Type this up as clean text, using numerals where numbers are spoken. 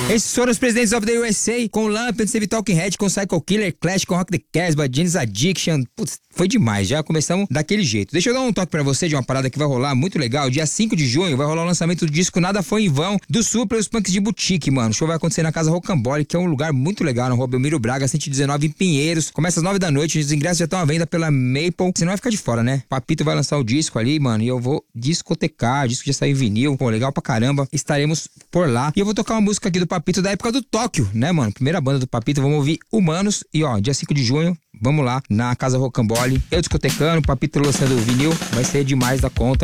Esses foram os Presidents of the USA, com Lamp, Steve Talking Head, com Psycho Killer, Clash, com Rock the Casbah, Jane's Addiction. Putz, foi demais, já começamos daquele jeito. Deixa eu dar um toque pra você de uma parada que vai rolar muito legal. Dia 5 de junho vai rolar o lançamento do disco Nada Foi em Vão, do Supla e os Punks de Boutique, mano. O show vai acontecer na Casa Rocambole, que é um lugar muito legal, na Rua Belmiro Braga, 119 em Pinheiros. Começa às 9 da noite, os ingressos já estão à venda pela Maple. Você não vai ficar de fora, né? Papito vai lançar o disco ali, mano, e eu vou discotecar. O disco já saiu em vinil, pô, legal pra caramba. Estaremos por lá. E eu vou tocar uma música aqui do Papito da época do Tóquio, né, mano? Primeira banda do Papito, vamos ouvir Humanos. E ó, dia 5 de junho, vamos lá na Casa Rocambole. Eu discotecando, Papito lançando o vinil, vai ser demais da conta.